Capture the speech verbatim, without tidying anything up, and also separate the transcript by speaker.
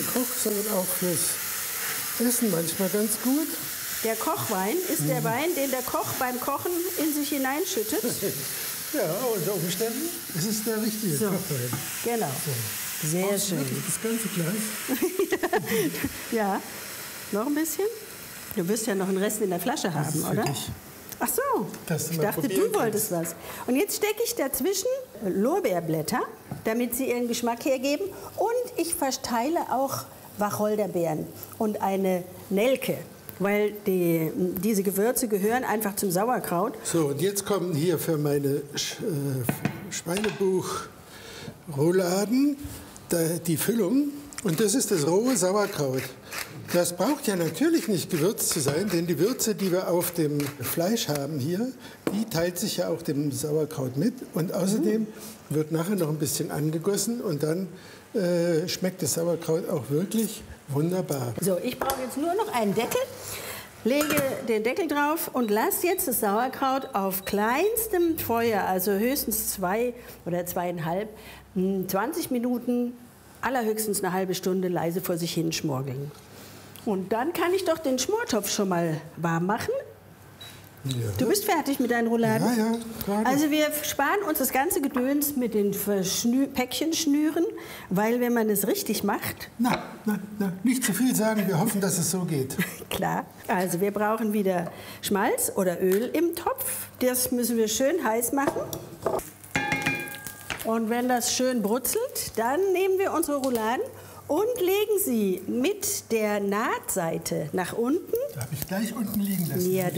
Speaker 1: Koch, sondern auch fürs Essen manchmal ganz gut.
Speaker 2: Der Kochwein ist der Wein, den der Koch beim Kochen in sich hineinschüttet.
Speaker 1: Ja, unter Umständen ist es der richtige
Speaker 2: So.
Speaker 1: Kochwein.
Speaker 2: Genau.
Speaker 1: So.
Speaker 2: Sehr
Speaker 1: Brauchst du
Speaker 2: schön.
Speaker 1: wirklich das ganze Glas?
Speaker 2: Ja, noch ein bisschen? Du wirst ja noch einen Rest in der Flasche haben,
Speaker 1: ist
Speaker 2: oder?
Speaker 1: wirklich-
Speaker 2: Ach so,
Speaker 1: Dass du
Speaker 2: ich
Speaker 1: mal
Speaker 2: dachte,
Speaker 1: probieren
Speaker 2: du wolltest was. Und jetzt stecke ich dazwischen Lorbeerblätter, damit sie ihren Geschmack hergeben. Und ich verteile auch Wacholderbeeren und eine Nelke, weil die, diese Gewürze gehören einfach zum Sauerkraut.
Speaker 1: So, und jetzt kommen hier für meine Sch äh, Schweinebuch-Rouladen die Füllung. Und das ist das rohe Sauerkraut. Das braucht ja natürlich nicht gewürzt zu sein, denn die Würze, die wir auf dem Fleisch haben hier, die teilt sich ja auch dem Sauerkraut mit. Und außerdem wird nachher noch ein bisschen angegossen und dann äh, schmeckt das Sauerkraut auch wirklich wunderbar.
Speaker 2: So, ich brauche jetzt nur noch einen Deckel, lege den Deckel drauf und lasse jetzt das Sauerkraut auf kleinstem Feuer, also höchstens zwei oder zweieinhalb, zwanzig Minuten, allerhöchstens eine halbe Stunde leise vor sich hin schmorgeln. Und dann kann ich doch den Schmortopf schon mal warm machen.
Speaker 1: Ja.
Speaker 2: Du bist fertig mit deinen Rouladen?
Speaker 1: Ja, ja, gerade.
Speaker 2: Also wir sparen uns das ganze Gedöns mit den Verschnü Päckchenschnüren, weil wenn man es richtig macht...
Speaker 1: Na, na, na, nicht zu viel sagen, wir hoffen, dass es so geht.
Speaker 2: Klar, also wir brauchen wieder Schmalz oder Öl im Topf. Das müssen wir schön heiß machen. Und wenn das schön brutzelt, dann nehmen wir unsere Rouladen und legen sie mit der Nahtseite nach unten.
Speaker 1: Da habe ich gleich unten liegen lassen.
Speaker 2: Ja,